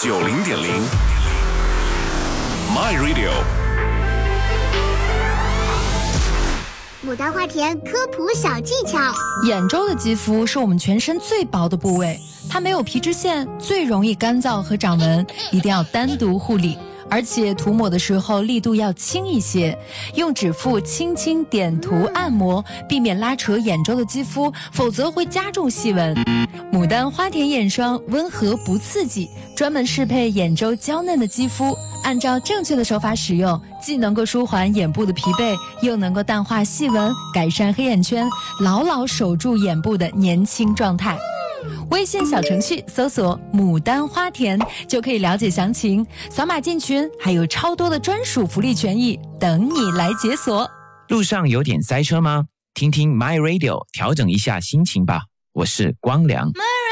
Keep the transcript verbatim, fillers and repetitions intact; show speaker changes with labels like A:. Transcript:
A: 九零点零 My Radio。
B: 牡丹花田科普小技巧：
C: 眼周的肌肤是我们全身最薄的部位，它没有皮脂腺，最容易干燥和长纹，一定要单独护理。而且涂抹的时候力度要轻一些，用指腹轻轻点涂按摩，避免拉扯眼周的肌肤，否则会加重细纹。牡丹花田眼霜温和不刺激，专门适配眼周娇嫩的肌肤，按照正确的手法使用，既能够舒缓眼部的疲惫，又能够淡化细纹，改善黑眼圈，牢牢守住眼部的年轻状态。微信小程序搜索牡丹花田就可以了解详情，扫码进群还有超多的专属福利权益等你来解锁。
D: 路上有点塞车吗？听听 My Radio 调整一下心情吧，我是光良。My